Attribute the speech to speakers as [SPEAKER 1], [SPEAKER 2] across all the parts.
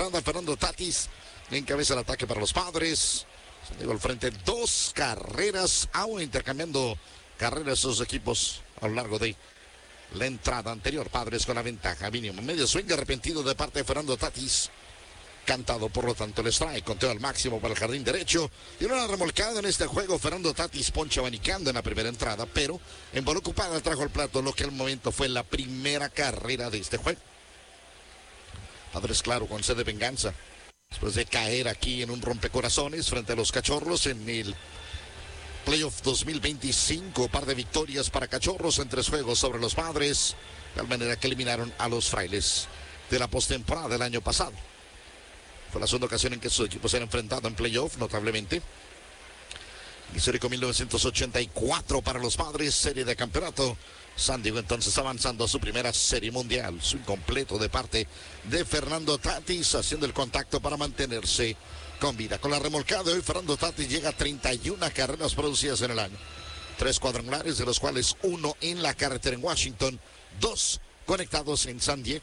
[SPEAKER 1] entrada, Fernando Tatis encabeza el ataque para los Padres. San Diego al frente, 2 carreras, intercambiando carreras sus equipos a lo largo de la entrada anterior. Padres con la ventaja mínimo. Medio swing arrepentido de parte de Fernando Tatis. Cantado, por lo tanto, el strike. Conteo al máximo para el jardín derecho. Tiene una remolcada en este juego. Fernando Tatis poncha abanicando en la primera entrada, pero en bola ocupada trajo al plato lo que al momento fue la primera carrera de este juego. Padres, claro, con sed de venganza. Después de caer aquí en un rompecorazones frente a los Cachorros en el Playoff 2025, par de victorias para Cachorros en 3 juegos sobre los Padres, de tal manera que eliminaron a los Frailes de la postemporada del año pasado. Fue la segunda ocasión en que sus equipos se han enfrentado en playoff, notablemente. Histórico 1984 para los Padres, serie de campeonato. San Diego entonces avanzando a su primera serie mundial. Su incompleto de parte de Fernando Tatis, haciendo el contacto para mantenerse con vida. Con la remolcada de hoy, Fernando Tatis llega a 31 carreras producidas en el año. 3 cuadrangulares, de los cuales 1 en la carretera en Washington, 2 conectados en San Diego.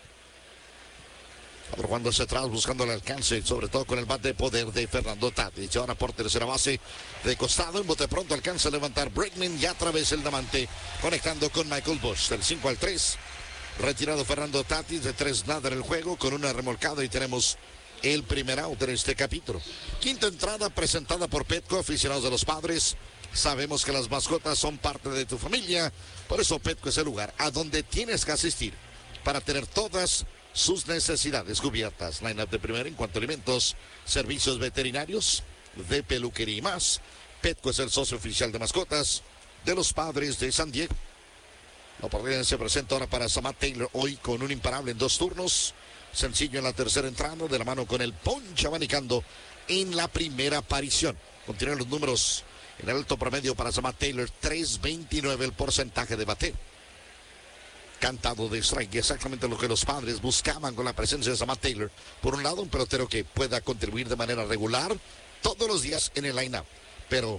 [SPEAKER 1] Jugándose atrás, buscando el alcance, sobre todo con el bat de poder de Fernando Tatis. Ahora por tercera base de costado, en bote pronto alcanza a levantar Bregman y a través el diamante, conectando con Michael Busch. Del 5-3, retirado Fernando Tatis, de 3 nada en el juego, con una remolcada, y tenemos el primer out en este capítulo. Quinta entrada presentada por Petco, aficionados de los Padres. Sabemos que las mascotas son parte de tu familia, por eso Petco es el lugar a donde tienes que asistir para tener todas sus necesidades cubiertas. Line-up de primera en cuanto a alimentos, servicios veterinarios, de peluquería y más. Petco es el socio oficial de mascotas de los Padres de San Diego. La oportunidad se presenta ahora para Samad Taylor, hoy con un imparable en 2 turnos. Sencillo en la tercera entrada, de la mano con el ponche abanicando en la primera aparición. Continúan los números en el alto promedio para Samad Taylor, 3.29 el porcentaje de bateo. Cantado de strike, exactamente lo que los Padres buscaban con la presencia de Samad Taylor. Por un lado, un pelotero que pueda contribuir de manera regular todos los días en el line-up, pero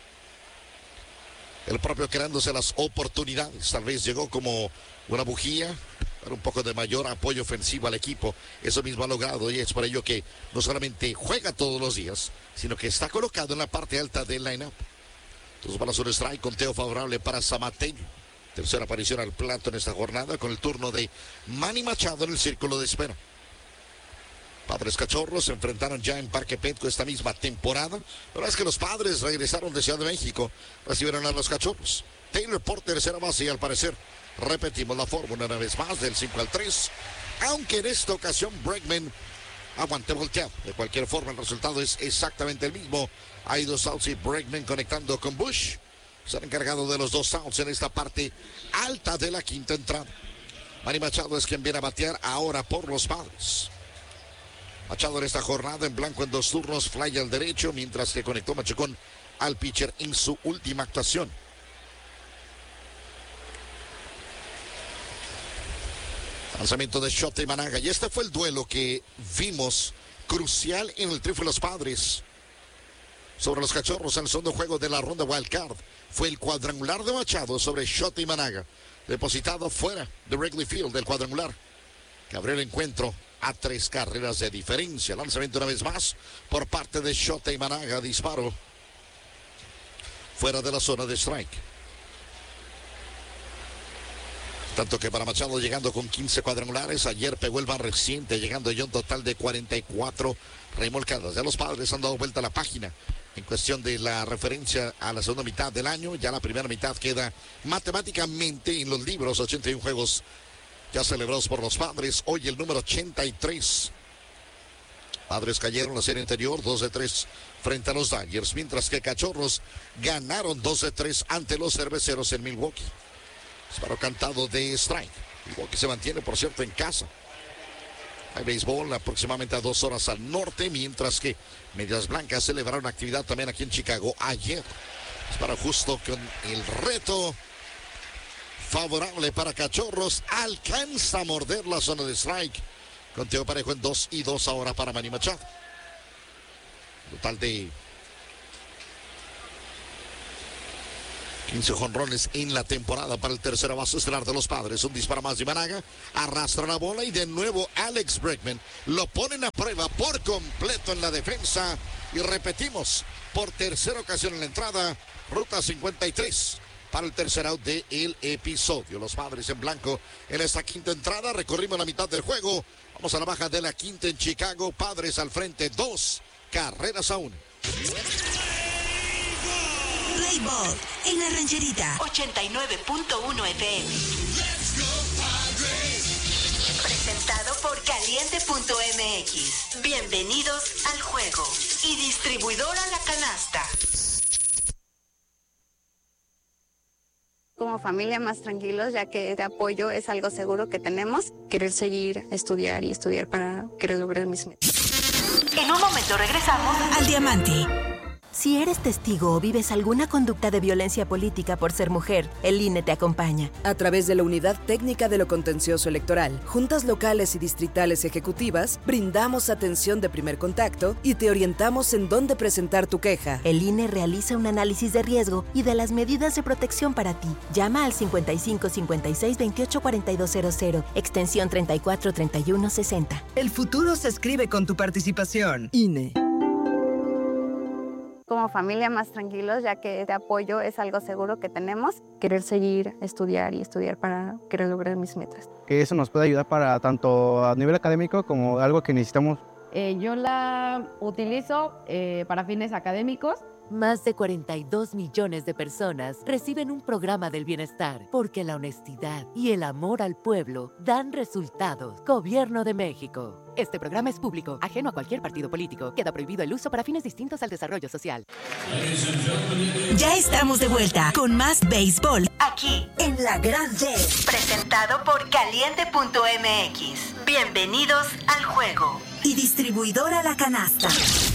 [SPEAKER 1] el propio creándose las oportunidades. Tal vez llegó como una bujía para un poco de mayor apoyo ofensivo al equipo. Eso mismo ha logrado, y es por ello que no solamente juega todos los días, sino que está colocado en la parte alta del line-up. Dos balas, un strike, conteo favorable para Samad Taylor. Tercera aparición al plato en esta jornada, con el turno de Manny Machado en el círculo de espera. Padres Cachorros se enfrentaron ya en Parque Petco esta misma temporada. La verdad es que los Padres regresaron de Ciudad de México, recibieron a los Cachorros. Taylor por tercera base, y al parecer repetimos la fórmula una vez más, del 5-3. Aunque en esta ocasión Bregman aguante volteado. De cualquier forma, el resultado es exactamente el mismo. Hay 2 outs y Bregman conectando con Busch. Se han encargado de los 2 outs en esta parte alta de la quinta entrada. Manny Machado es quien viene a batear ahora por los Padres. Machado en esta jornada en blanco en 2 turnos, fly al derecho, mientras que conectó Machacón al pitcher en su última actuación. Lanzamiento de Shota y Managa, y este fue el duelo que vimos crucial en el triunfo de los Padres sobre los Cachorros en el segundo juego de la ronda Wild Card. Fue el cuadrangular de Machado sobre Shota y Managa, depositado fuera de Wrigley Field del cuadrangular, que abrió el encuentro a 3 carreras de diferencia. Lanzamiento una vez más por parte de Shota y Managa, disparo fuera de la zona de strike. Tanto que para Machado, llegando con 15 cuadrangulares, ayer pegó el más reciente, llegando ya un total de 44 remolcadas. Ya los Padres han dado vuelta a la página en cuestión de la referencia a la segunda mitad del año. Ya la primera mitad queda matemáticamente en los libros, 81 juegos ya celebrados por los Padres. Hoy el número 83. Padres cayeron la serie anterior 2-3 frente a los Dodgers, mientras que Cachorros ganaron 2-3 ante los Cerveceros en Milwaukee. Disparo cantado de strike. Milwaukee se mantiene, por cierto, en casa. Hay béisbol aproximadamente a 2 horas al norte, mientras que Medias Blancas celebraron actividad también aquí en Chicago ayer. Disparo justo con el reto favorable para Cachorros. Alcanza a morder la zona de strike. Conteo parejo en 2-2 ahora para Manny Machado. Total de 15 jonrones en la temporada para el tercera base estelar de los Padres. Un disparo más de Imanaga. Arrastra la bola y de nuevo Alex Bregman. Lo ponen a prueba por completo en la defensa. Y repetimos, por tercera ocasión en la entrada, ruta 53 para el tercer out del episodio. Los Padres en blanco en esta quinta entrada. Recorrimos la mitad del juego. Vamos a la baja de la quinta en Chicago. Padres al frente, 2 carreras a 1.
[SPEAKER 2] Play Ball en la Rancherita 89.1 FM. Presentado por Caliente.mx. Bienvenidos al juego. Y distribuidora La Canasta.
[SPEAKER 3] Como familia más tranquilos, ya que este apoyo es algo seguro que tenemos. Querer seguir, estudiar y estudiar para querer lograr mis metas.
[SPEAKER 2] En un momento regresamos al Diamante.
[SPEAKER 4] Si eres testigo o vives alguna conducta de violencia política por ser mujer, el INE te acompaña.
[SPEAKER 5] A través de la Unidad Técnica de lo Contencioso Electoral, juntas locales y distritales ejecutivas, brindamos atención de primer contacto y te orientamos en dónde presentar tu queja.
[SPEAKER 4] El INE realiza un análisis de riesgo y de las medidas de protección para ti. Llama al 55 56 28 4200, extensión 34 31 60.
[SPEAKER 6] El futuro se escribe con tu participación. INE.
[SPEAKER 3] Como familia más tranquilos, ya que este apoyo es algo seguro que tenemos. Querer seguir, estudiar y estudiar para querer lograr mis metas.
[SPEAKER 7] Que eso nos puede ayudar para tanto a nivel académico como algo que necesitamos.
[SPEAKER 8] Yo la utilizo para fines académicos.
[SPEAKER 9] Más de 42 millones de personas reciben un programa del bienestar porque la honestidad y el amor al pueblo dan resultados. Gobierno de México. Este programa es público, ajeno a cualquier partido político. Queda prohibido el uso para fines distintos al desarrollo social.
[SPEAKER 2] Ya estamos de vuelta con más béisbol aquí en La Gran D. Presentado por Caliente.mx. Bienvenidos al juego. Y distribuidora La Canasta.